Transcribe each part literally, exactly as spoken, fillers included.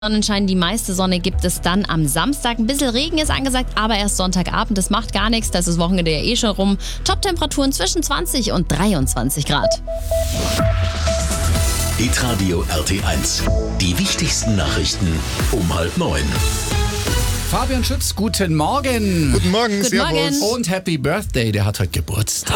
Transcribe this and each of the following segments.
Sonnenschein, die meiste Sonne gibt es dann am Samstag. Ein bisschen Regen ist angesagt, aber erst Sonntagabend. Das macht gar nichts, das ist Wochenende ja eh schon rum. Top-Temperaturen zwischen zwanzig und dreiundzwanzig Grad. Hitradio R T eins. Die wichtigsten Nachrichten um halb neun. Fabian Schütz, guten Morgen. Guten Morgen, Guten Servus. Morgen. Und Happy Birthday, der hat heute Geburtstag.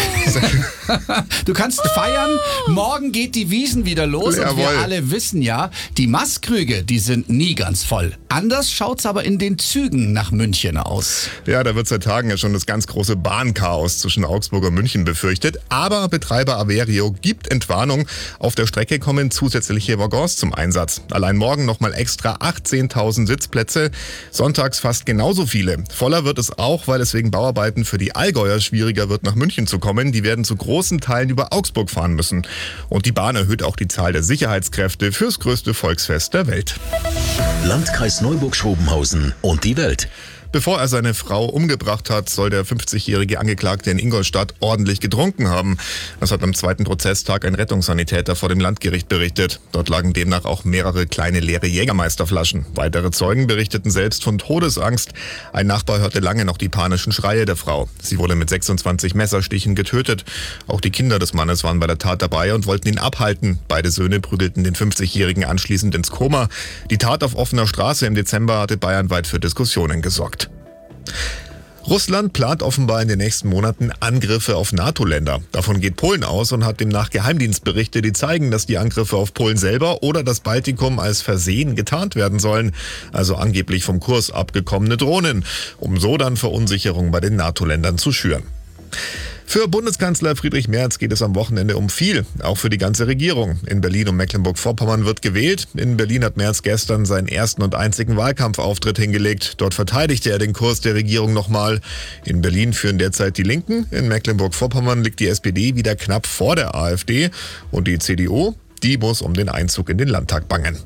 Du kannst feiern, morgen geht die Wiesn wieder los. Und wir Jawohl. alle wissen ja, die Mastkrüge, die sind nie ganz voll. Anders schaut's aber in den Zügen nach München aus. Ja, da wird seit Tagen ja schon das ganz große Bahnchaos zwischen Augsburg und München befürchtet. Aber Betreiber Averio gibt Entwarnung. Auf der Strecke kommen zusätzliche Waggons zum Einsatz. Allein morgen nochmal extra achtzehntausend Sitzplätze. Sonntags fast genauso viele. Voller wird es auch, weil es wegen Bauarbeiten für die Allgäuer schwieriger wird, nach München zu kommen. Die werden zu großen Teilen über Augsburg fahren müssen. Und die Bahn erhöht auch die Zahl der Sicherheitskräfte fürs größte Volksfest der Welt. Landkreis Neuburg-Schrobenhausen und die Welt. Bevor er seine Frau umgebracht hat, soll der fünfzigjährige Angeklagte in Ingolstadt ordentlich getrunken haben. Das hat am zweiten Prozesstag ein Rettungssanitäter vor dem Landgericht berichtet. Dort lagen demnach auch mehrere kleine leere Jägermeisterflaschen. Weitere Zeugen berichteten selbst von Todesangst. Ein Nachbar hörte lange noch die panischen Schreie der Frau. Sie wurde mit sechsundzwanzig Messerstichen getötet. Auch die Kinder des Mannes waren bei der Tat dabei und wollten ihn abhalten. Beide Söhne prügelten den fünfzigjährigen anschließend ins Koma. Die Tat auf offener Straße im Dezember hatte bayernweit für Diskussionen gesorgt. Russland plant offenbar in den nächsten Monaten Angriffe auf NATO-Länder. Davon geht Polen aus und hat demnach Geheimdienstberichte, die zeigen, dass die Angriffe auf Polen selber oder das Baltikum als Versehen getarnt werden sollen. Also angeblich vom Kurs abgekommene Drohnen, um so dann Verunsicherung bei den NATO-Ländern zu schüren. Für Bundeskanzler Friedrich Merz geht es am Wochenende um viel, auch für die ganze Regierung. In Berlin und Mecklenburg-Vorpommern wird gewählt. In Berlin hat Merz gestern seinen ersten und einzigen Wahlkampfauftritt hingelegt. Dort verteidigte er den Kurs der Regierung nochmal. In Berlin führen derzeit die Linken. In Mecklenburg-Vorpommern liegt die S P D wieder knapp vor der AfD. Und die C D U, die muss um den Einzug in den Landtag bangen.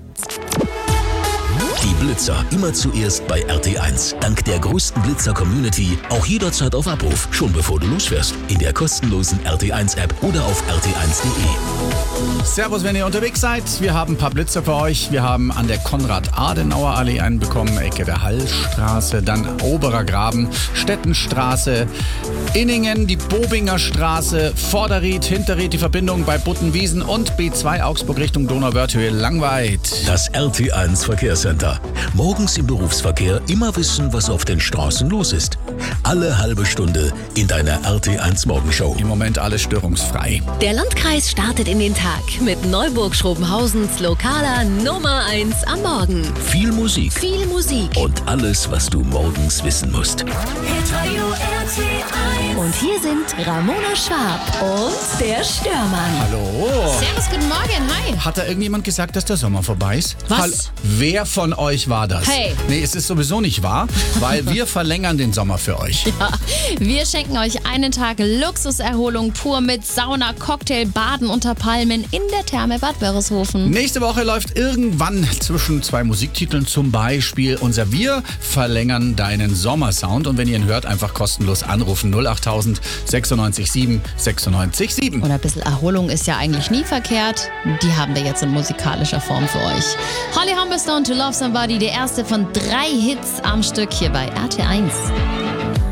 Die Blitzer immer zuerst bei R T eins. Dank der größten Blitzer-Community auch jederzeit auf Abruf, schon bevor du losfährst. In der kostenlosen R T eins App oder auf r t eins punkt de. Servus, wenn ihr unterwegs seid. Wir haben ein paar Blitzer für euch. Wir haben an der Konrad-Adenauer-Allee einen bekommen, Ecke der Hallstraße, dann Oberer Graben, Stettenstraße, Inningen, die Bobinger Straße, Vorderried, Hinterried, die Verbindung bei Buttenwiesen und B zwei Augsburg Richtung Donauwörthhöhe Langweid. Das R T eins Verkehrscenter. Morgens im Berufsverkehr immer wissen, was auf den Straßen los ist. Alle halbe Stunde in deiner R T eins Morgenshow. Im Moment alles störungsfrei. Der Landkreis startet in den Tag mit Neuburg-Schrobenhausens lokaler Nummer eins am Morgen. Viel Musik Viel Musik. und alles, was du morgens wissen musst. Und hier sind Ramona Schwab und der Störmann. Hallo. Servus, guten Morgen, hi. Hat da irgendjemand gesagt, dass der Sommer vorbei ist? Was? Hall- Wer von euch war das? Hey. Nee, es ist sowieso nicht wahr, weil wir verlängern den Sommer für euch. Wir schenken euch einen Tag Luxuserholung pur mit Sauna, Cocktail, Baden unter Palmen in der Therme Bad Wörishofen. Nächste Woche läuft irgendwann zwischen zwei Musiktiteln zum Beispiel unser Wir verlängern deinen Sommersound. Und wenn ihr ihn hört, einfach kostenlos anrufen null acht tausend sechsundneunzig sieben sechsundneunzig sieben. Und ein bisschen Erholung ist ja eigentlich nie verkehrt. Die haben wir jetzt in musikalischer Form für euch. Holly Humberstone, To Love Somebody, der erste von drei Hits am Stück hier bei R T eins.